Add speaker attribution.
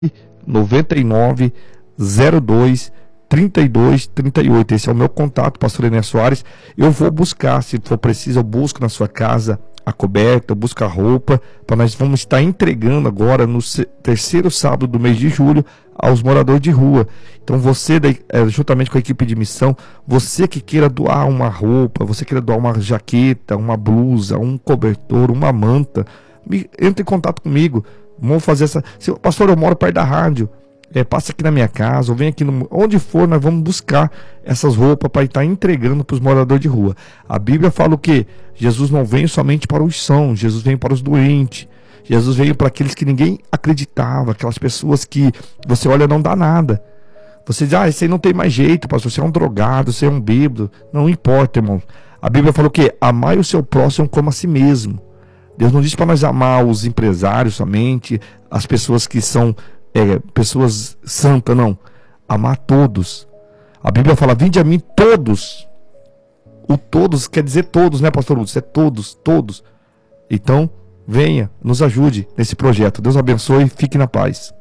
Speaker 1: 99 02 32 38. Esse é o meu contato, pastor Enéas Soares. Eu vou buscar, se for preciso, eu busco na sua casa a coberta, eu busco a roupa, para nós vamos estar entregando agora no terceiro sábado do mês de julho aos moradores de rua. Então você, juntamente com a equipe de missão, você que queira doar uma roupa, você queira doar uma jaqueta, uma blusa, um cobertor, uma manta, entre em contato comigo. Vamos fazer essa... Pastor, eu moro perto da rádio. Passa aqui na minha casa, ou vem aqui, onde for, nós vamos buscar essas roupas para estar entregando para os moradores de rua. A Bíblia fala o quê? Jesus não veio somente para os sãos, Jesus veio para os doentes, Jesus veio para aqueles que ninguém acreditava, aquelas pessoas que você olha, não dá nada. Você diz, esse aí não tem mais jeito, pastor, você é um drogado, você é um bêbado. Não importa, irmão. A Bíblia fala o quê? Amai o seu próximo como a si mesmo. Deus não diz para nós amar os empresários somente, as pessoas que são pessoas santas, não. Amar todos. A Bíblia fala, vinde a mim todos. O todos quer dizer todos, né, pastor Lúcio? É todos, todos. Então, venha, nos ajude nesse projeto. Deus abençoe, fique na paz.